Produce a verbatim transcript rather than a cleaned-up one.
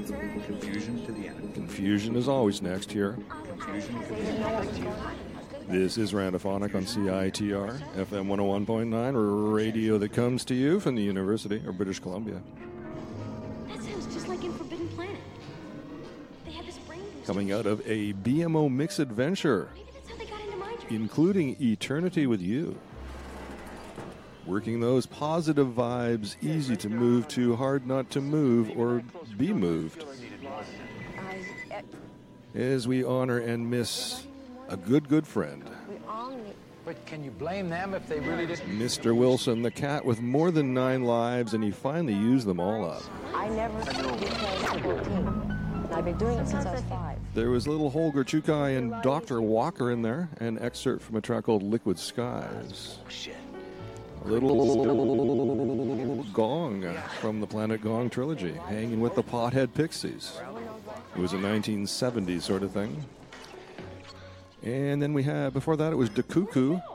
Confusion to the end. Confusion is always next here. Confusion to the end. This is Randophonic on C I T R, F M one oh one point nine, radio that comes to you from the University of British Columbia. That sounds just like in Forbidden Planet. They had this brain booster. Coming out of a B M O mix adventure, Maybe that's how they got into my dream. including Eternity with You. Working those positive vibes, easy to move to, hard not to move or be moved. As we honor and miss a good, good friend. But can you blame them if they really didn't? Mister Wilson, the cat with more than nine lives, and he finally used them all up. I never became fourteen. I've been doing it since I was five. There was little Holger Chukai and Doctor Walker in there, an excerpt from a track called Liquid Skies. A little Gong from the Planet Gong trilogy, hanging with the Pothead Pixies. It was a nineteen seventies sort of thing. And then we had, before that, it was Da Cuckoo